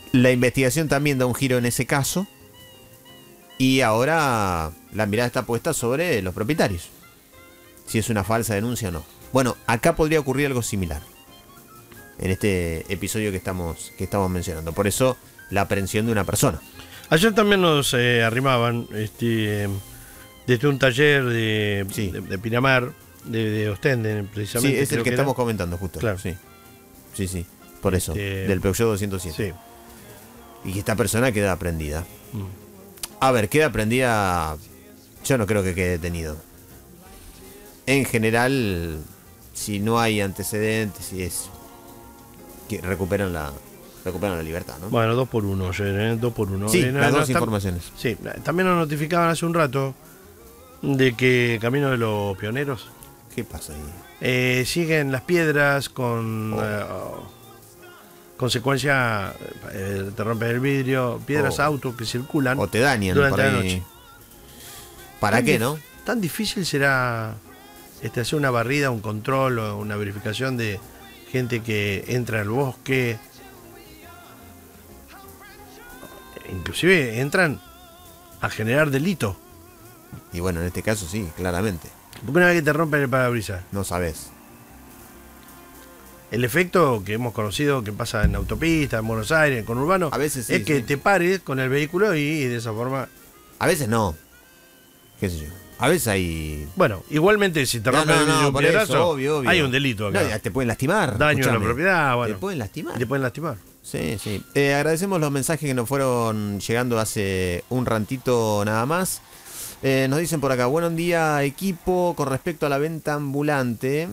La investigación también da un giro en ese caso. Y ahora la mirada está puesta sobre los propietarios. Si es una falsa denuncia o no. Bueno, acá podría ocurrir algo similar. En este episodio que estamos mencionando. Por eso la aprehensión de una persona. Ayer también nos arrimaban desde un taller de Pinamar, de Ostende, precisamente. Sí, es el que estamos comentando justo. Claro. Sí. Por eso, del Peugeot 207. Sí. Y que esta persona queda prendida. A ver, queda prendida. Yo no creo que quede detenido. En general, si no hay antecedentes, si es que recuperan la libertad, ¿no? Bueno, 2 por 1 ayer, 2 por 1. Sí, las dos informaciones. Sí, también nos notificaban hace un rato de que Camino de los Pioneros. ¿Qué pasa ahí? Siguen las piedras con consecuencia, te rompen el vidrio, piedras autos que circulan. O te dañan durante por la ahí. noche. ¿Para qué, no? ¿Tan difícil será hacer una barrida, un control o una verificación de gente que entra al bosque? Inclusive entran a generar delito. Y bueno, en este caso sí, claramente. Porque una vez que te rompen el parabrisas, No sabes. el efecto que hemos conocido que pasa en autopista, en Buenos Aires, en conurbano, A veces sí, es que sí. te pares con el vehículo y de esa forma. A veces no. ¿Qué sé yo? A veces hay... Bueno, igualmente si te rompen el vidrio un por eso, piedrazo, obvio. hay un delito acá. No, ya te pueden lastimar. Daño a la escúchame. propiedad, bueno. Te pueden lastimar. Te pueden lastimar. Sí. Agradecemos los mensajes que nos fueron llegando hace un rantito nada más. Nos dicen por acá, buen día equipo, con respecto a la venta ambulante.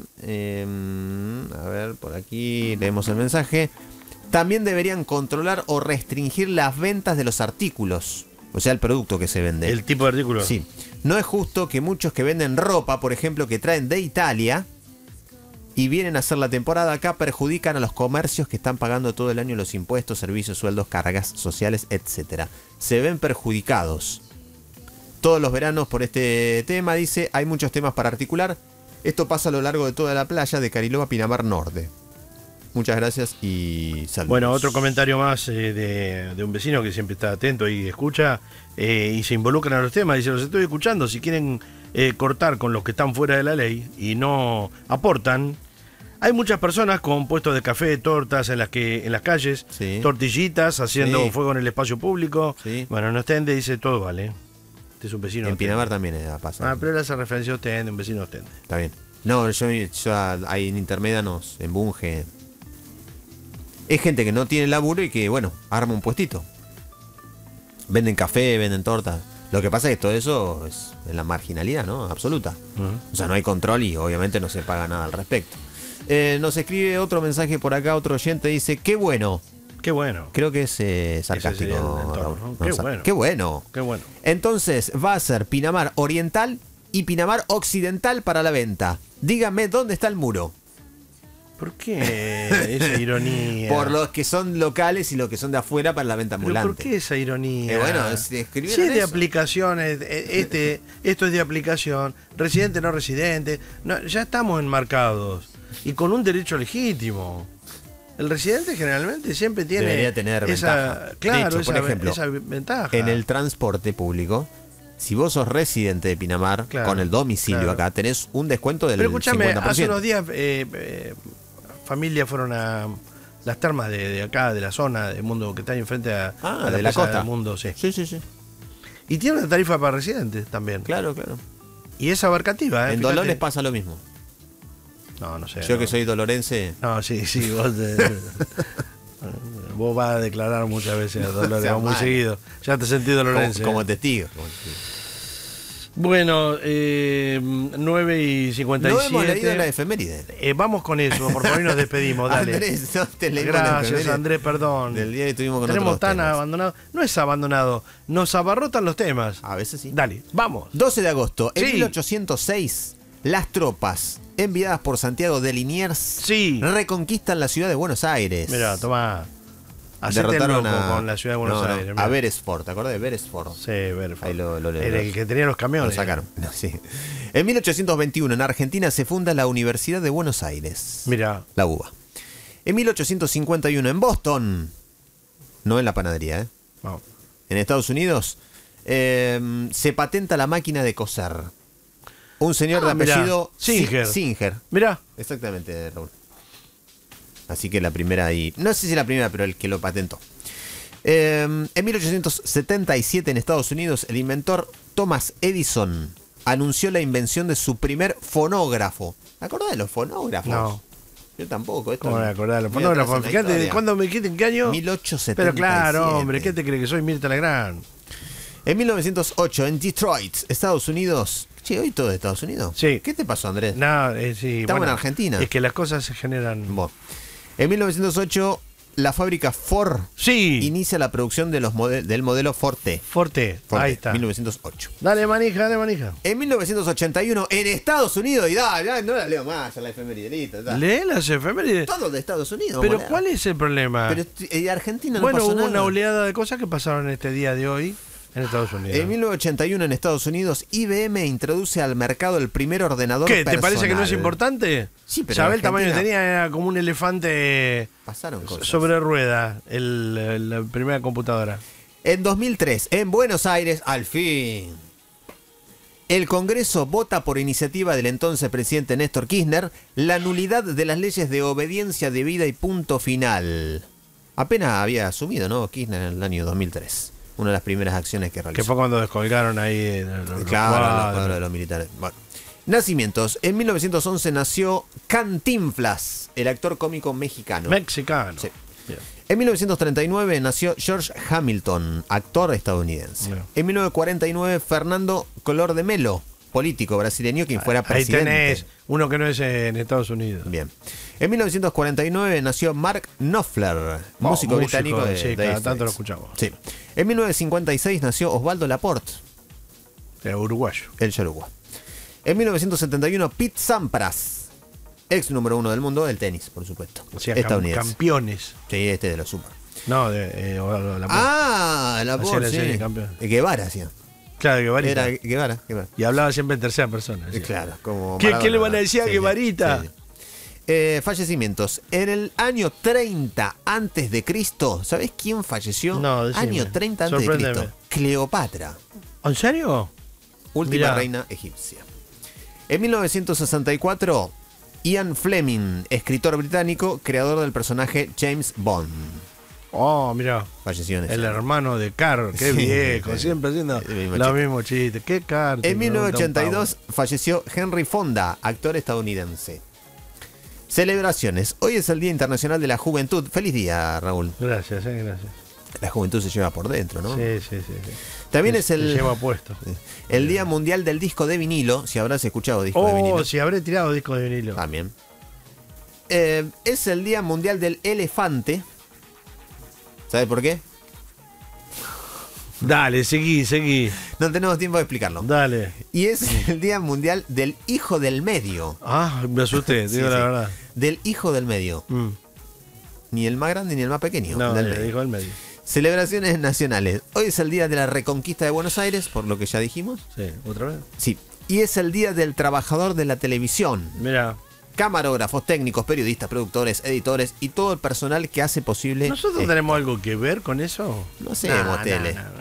A ver, por aquí leemos el mensaje. También deberían controlar o restringir las ventas de los artículos. O sea, el producto que se vende. El tipo de artículo. Sí. No es justo que muchos que venden ropa, por ejemplo, que traen de Italia y vienen a hacer la temporada acá, perjudican a los comercios que están pagando todo el año los impuestos, servicios, sueldos, cargas sociales, etc. Se ven perjudicados. Todos los veranos por este tema, dice, hay muchos temas para articular. Esto pasa a lo largo de toda la playa de Cariló a Pinamar Norte. Muchas gracias y saludos. Bueno, otro comentario más de un vecino que siempre está atento y escucha y se involucra en los temas. Dice, los estoy escuchando, si quieren cortar con los que están fuera de la ley y no aportan. Hay muchas personas con puestos de café, tortas en las calles, Sí. tortillitas, haciendo Sí. fuego en el espacio público. Sí. Bueno, en Ostende dice todo vale. Este es un vecino. En Pinamar Ostende. también pasa. Pero él hace referencia a Ostende, un vecino de Ostende. Está bien. No, yo ahí en Intermédanos, en Bunge. Es gente que no tiene laburo y que, bueno, arma un puestito. Venden café, venden tortas. Lo que pasa es que todo eso es en la marginalidad, ¿no? Absoluta. O sea, no hay control y obviamente no se paga nada al respecto. Nos escribe otro mensaje por acá, otro oyente dice, qué bueno. Qué bueno. Creo que es sarcástico. Ese sería el entorno, ¿no? Qué bueno. Qué bueno. Qué bueno. Entonces va a ser Pinamar Oriental y Pinamar Occidental para la venta. Díganme dónde está el muro. ¿Por qué esa ironía? Por los que son locales y los que son de afuera para la venta ¿Pero ambulante. por qué esa ironía? Bueno, Si escribieron es de eso. aplicación, esto es de aplicación, residente, no residente, ya estamos enmarcados y con un derecho legítimo. El residente generalmente siempre tiene Debería tener esa, ventaja. claro, De hecho, por ejemplo, esa ventaja. En el transporte público, si vos sos residente de Pinamar, Claro, con el domicilio claro. acá, tenés un descuento del Pero escúchame, 50%. hace unos días familias fueron a las termas de acá, de la zona del mundo que está ahí enfrente a de la Plaza costa. del Mundo, sí. Sí. Y tiene una tarifa para residentes también. Claro. Y es abarcativa, En fíjate. Dolores pasa lo mismo. No sé. Yo no. que soy dolorense. No, sí, vos, vos vas a declarar muchas veces a Dolores, Sea muy mal. seguido. Ya te sentí dolorense. Como testigo. Bueno, 9:57. No hemos leído la efeméride. Vamos con eso, por favor, y nos despedimos, dale. Andrés, no te leímos la Gracias, efeméride Andrés, perdón. del día que estuvimos con Tenemos otros tan temas. abandonado. No es abandonado, nos abarrotan los temas. A veces sí. Dale, vamos. 12 de agosto, en Sí. 1806, las tropas enviadas por Santiago de Liniers Sí. reconquistan la ciudad de Buenos Aires. Mira, toma. Hacete el Derrotaron loco con la ciudad de Buenos Aires. a mirá. Beresford, ¿te acordás de Beresford? Sí, ver. Ahí lo Era el que tenía los Lo camiones. sacaron. No, sí. En 1821, en Argentina, se funda la Universidad de Buenos Aires. Mira. La UBA. En 1851, en Boston, No en la panadería, ¿eh? No. En Estados Unidos se patenta la máquina de coser. Un señor de mirá, apellido Singer. Singer. Mirá. Exactamente, Raúl. Así que la primera y... No sé si la primera, pero el que lo patentó. En 1877 en Estados Unidos, el inventor Thomas Edison anunció la invención de su primer fonógrafo. ¿Te acordás de los fonógrafos? No. Yo tampoco. Esto ¿Cómo me acordás de los muy atrás fonógrafos? en la Fíjate, historia. ¿cuándo me dijiste en qué año? 1877. Pero claro, hombre, ¿qué te crees que soy Mirta Legrand? En 1908, en Detroit, Estados Unidos... Che, hoy todo de Estados Unidos. Sí. ¿Qué te pasó, Andrés? No, sí. Estamos en Argentina. Es que las cosas se generan... Bueno. En 1908, la fábrica Ford Sí. inicia la producción de del modelo Forte. Forte. Ahí está. 1908. Dale manija, dale manija. En 1981, en Estados Unidos, y ya no la leo más, ya la efeméride, listo, ya. Lee las efemérides. Todo de Estados Unidos. Pero moneda. ¿cuál es el problema? Pero Argentina no bueno, pasó hubo nada. una oleada de cosas que pasaron en este día de hoy en Estados Unidos. En 1981 en Estados Unidos, IBM introduce al mercado el primer ordenador ¿Qué? ¿Te personal. parece que no es importante? Sí, pero ¿Sabés el tamaño que Argentina- tenía? Era como un elefante Pasaron cosas. sobre rueda, la primera computadora. En 2003, en Buenos Aires, al fin, el Congreso vota por iniciativa del entonces presidente Néstor Kirchner la nulidad de las leyes de obediencia debida y punto final. Apenas había asumido, ¿no? Kirchner en el año 2003. Una de las primeras acciones que realizó. Que fue cuando descolgaron ahí los Claro, cuadros. los cuadros de los militares. Bueno. Nacimientos. En 1911 nació Cantinflas, el actor cómico mexicano. Mexicano. Sí. Bien. En 1939 nació George Hamilton, actor estadounidense. Bien. En 1949 Fernando Collor de Mello, político brasileño quien fuera Ahí presidente. tenés uno que no es en Estados Unidos. Bien. En 1949 nació Mark Knopfler, músico británico de sí, Dire cada tanto lo Straits. escuchamos. Sí. En 1956 nació Osvaldo Laporte, Uruguayo. el yoruba. En 1971 Pete Sampras, ex número 1 del mundo del tenis, por supuesto. O sea, estadounidense. campeones. Sí, este de los super. No, de la Ah, Laporte, la serie sí. campeón. Guevara, sí. Claro, Guevarita. Era Guevara. Y hablaba siempre en tercera persona. decía. Claro, como ¿Qué Maradona. le van a decir a Sí, Guevarita? sí, sí. Fallecimientos. En el año 30 antes de Cristo, ¿sabés quién falleció? No, decime. Año 30 antes de Sorpréndeme. Cristo. Cleopatra, ¿En serio? última Mirá. reina egipcia. En 1964, Ian Fleming, escritor británico, creador del personaje James Bond. Oh, mira. Falleció en ese El año. hermano de Carr, qué Sí, viejo, sí. siempre haciendo El mismo los chiste. mismos chistes. Qué Carr. En 1982 falleció Henry Fonda, actor estadounidense. Celebraciones. Hoy es el Día Internacional de la Juventud. Feliz día, Raúl. Gracias, gracias. La juventud se lleva por dentro, ¿no? Sí, sí, sí. También es Se el, lleva puesto. el Día Mundial del Disco de Vinilo, si habrás escuchado disco de vinilo. Oh, si habré tirado discos de vinilo. También. Es el Día Mundial del Elefante. ¿Sabes por qué? Dale, seguí. No tenemos tiempo de explicarlo. Dale. Y es el Día Mundial del Hijo del Medio. Ah, me asusté, Sí, digo la sí. verdad. Del Hijo del Medio. Mm. Ni el más grande ni el más pequeño. No, del medio. dijo el medio. Celebraciones nacionales. Hoy es el Día de la Reconquista de Buenos Aires, por lo que ya dijimos. Sí, ¿otra vez? Sí. Y es el Día del Trabajador de la Televisión. Mira, Camarógrafos, técnicos, periodistas, productores, editores y todo el personal que hace posible. ¿nosotros tenemos algo que ver con eso? No hacemos No, tele. no.